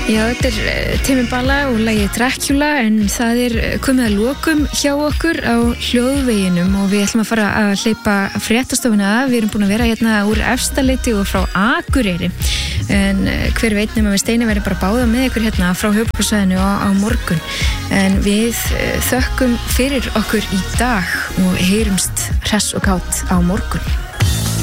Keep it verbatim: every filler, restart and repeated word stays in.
Já, þetta er Timi Impala og lagið Dracula, en það er komið að lokum hjá okkur á hljóðveginum og við ætlum að fara að hleypa fréttastofuna af. Við erum búin að vera hérna úr Efstaleiti og frá Akureyri, en hver veit nema við Steini verðum bara báða með ykkur hérna frá höfuðborgarsvæðinu á, á morgun. En við þökkum fyrir okkur í dag og heyrumst hress og kátt á morgun.